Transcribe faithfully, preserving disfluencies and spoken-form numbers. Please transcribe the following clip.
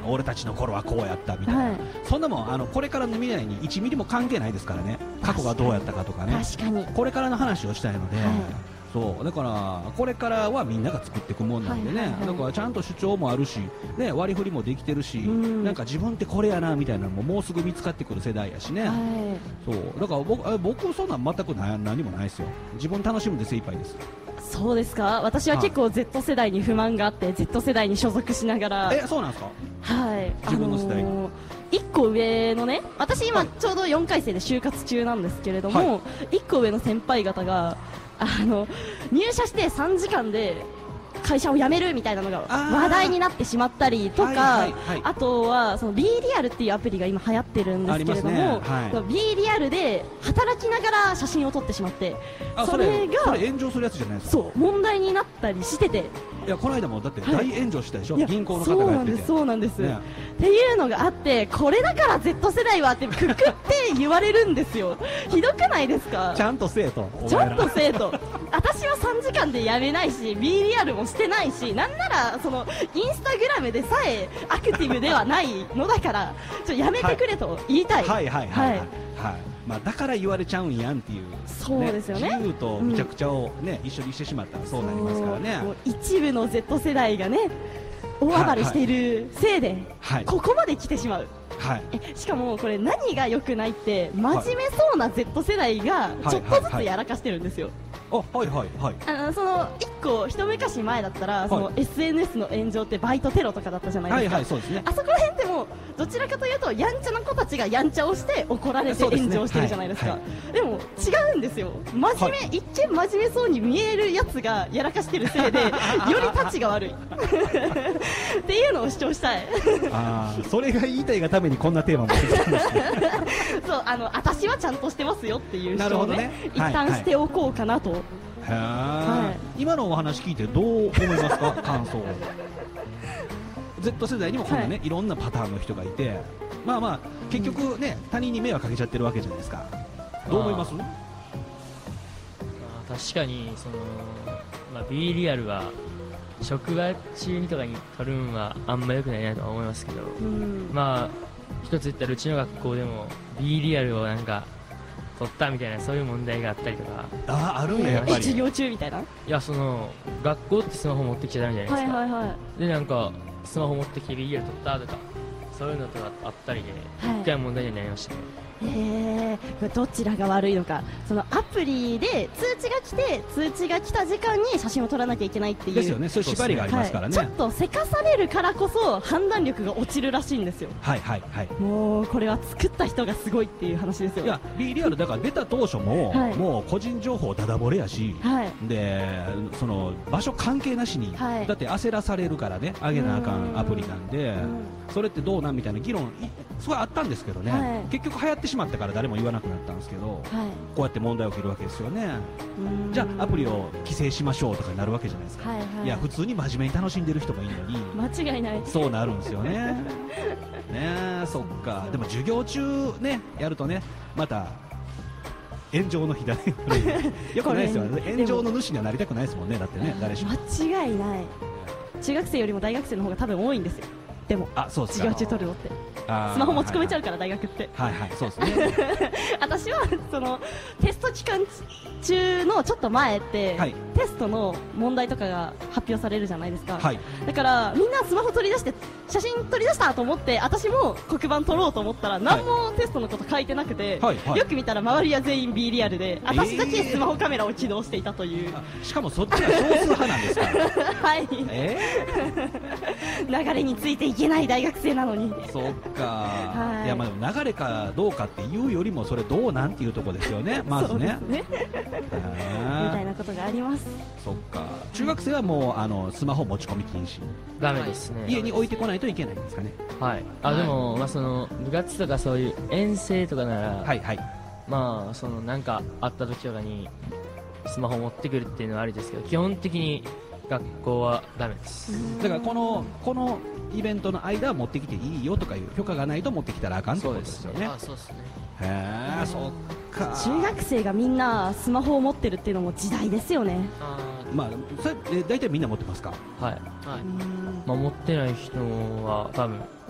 の俺たちの頃はこうやったみたいな、はい、そんなもんあのこれからの未来にいちミリも関係ないですからね。過去がどうやったかとかね、 確かにこれからの話をしたいので、はい、そうだからこれからはみんなが作っていくもんなんでね、はいはいはい、だからちゃんと主張もあるし、ね、割り振りもできてるし、なんか自分ってこれやなみたいなのももうすぐ見つかってくる世代やしね、はい、そうだから僕、僕そんなん全くな何もないですよ。自分楽しむんで精一杯です。 そうですか。私は結構 Z 世代に不満があって、はい、Z 世代に所属しながら。 え、そうなんですか。 はい、 自分の世代に、あのー、いっこ上のね、私今ちょうどよんかい生で就活中なんですけれども、はい、いっこ上の先輩方があの入社してさんじかんで会社を辞めるみたいなのが話題になってしまったりとか、はいはいはい、あとはその B リアルっていうアプリが今流行ってるんですけれども、ね、はい、B リアルで働きながら写真を撮ってしまって、それがそれ炎上するやつじゃないですか。 そう問題になったりしてて、 いやこの間もだって大炎上したでしょ、はい、銀行の方がやってて。 そうなんです、そうなんです、ね、っていうのがあって、これだから Z 世代はってくくって言われるんですよ。ひどくないですか。 ちゃんとせえと、 ちゃんとせえと。私はさんじかんで辞めないし B リアルもしてないし、なんならそのインスタグラムでさえアクティブではないのだからちょやめてくれと言いたい。 はいはいはいはい、はいはい、まあ、だから言われちゃうんやんっていう、ね、 そうですよね。 自由とめちゃくちゃを、ね、うん、一緒にしてしまったらそうなりますからね。 もう一部の Z 世代がね大暴れしているせいで、はい、ここまで来てしまう。はい、えしかもこれ何が良くないって、真面目そうな Z 世代がちょっとずつやらかしてるんですよ。 あ、はいはいはい。 あのそのいっこ一昔前だったら、その エスエヌエス の炎上ってバイトテロとかだったじゃないですか。はいはい、そうですね。あそこら辺ってもうどちらかというとやんちゃな子たちがやんちゃをして怒られて炎上してるじゃないですか。でも違うんですよ。真面目、はい、一見真面目そうに見えるやつがやらかしてるせいでよりタチが悪いっていうのを主張したい。 ああ、それが言いたいがためにこんなテーマもしてきたんですね。 そう、あの私はちゃんとしてますよっていう主張をね、ね、一旦しておこうかなと。 へ、はい、今のお話聞いてどう思いますか、感想を。Z 世代にもこんなね、はい、いろんなパターンの人がいて、まあまあ結局ね、うん、他人に迷惑かけちゃってるわけじゃないですか。どう思います？ まあ、確かにその、まあ、B リアルは職場中にとかに撮るんはあんま良くないなとは思いますけど、うん、まあ一つ言ったらうちの学校でも B リアルをなんか取ったみたいなそういう問題があったりとか。 ああ、あるんだ、やっぱり。 授業中みたいな。いや、その学校ってスマホ持ってきちゃダメじゃないですか。はいはいはい。でなんかスマホ持ってきて B リアル取ったとかそういうのとかあったりで、はい、一回問題になりましたね。 えー、どちらが悪いのか。そのアプリで通知が来て通知が来た時間に写真を撮らなきゃいけないっていうですよね。そういう縛りがありますからね、 はい、ちょっとせかされるからこそ判断力が落ちるらしいんですよ。 はいはいはい。 もうこれは作った人がすごいっていう話ですよ。 いや B リアルだから出た当初も、はい、もう個人情報ダダ漏れやし、はい、でその場所関係なしに、はい、だって焦らされるからね、上げなあかんアプリなんで、それってどうなんみたいな議論すごいあったんですけどね、はい、結局流行ってしまったから誰も言わなくなったんですけど、はい、こうやって問題起きるわけですよね。じゃあアプリを規制しましょうとかになるわけじゃないですか、はいはい、いや普通に真面目に楽しんでる人がいるのに間違いない、 そうなるんですよね。ねえ、そっか。でも授業中ねやるとね、また炎上の火種よくないですよね。炎上の主にはなりたくないですもんね。だってね、誰しも間違いない。中学生よりも大学生の方が多分多いんですよ。でもあ、そうですか。 授業中撮るのってスマホ持ち込めちゃうから、はいはい、大学って。 はいはい、そうですね。 私はそのテスト期間中のちょっと前って、はい、テストの問題とかが発表されるじゃないですか、はい、だからみんなスマホ取り出して写真取り出したと思って私も黒板取ろうと思ったら何もテストのこと書いてなくて、はいはいはい、よく見たら周りは全員 B リアルで私だけスマホカメラを起動していたという、 えー、しかもそっちが少数派なんですか。 はい、 えー、流れについていけない大学生なのに。 そっか、はい、いやまあでも流れかどうかっていうよりもそれどうなんていうところですよね、まずね。 みたいなことがあります。 そっか。中学生はもうあのスマホ持ち込み禁止。 ダメですね。 家に置いてこないといけないんですかね。 はい。あ、でも、まあその部活とかそういう遠征とかなら、はいはい。まあそのなんかあった時とかにスマホ持ってくるっていうのはありですけど、基本的に学校はダメです。 だからこのこのイベントの間は持ってきていいよとかいう許可がないと持ってきたらあかんってことですよね。 あ、そうですね。 へえ、そっか。 中学生がみんなスマホを持ってるっていうのも時代ですよね。 あ、まあそれえ大体みんな持ってますか。 はい、はい。まあ持ってない人は多分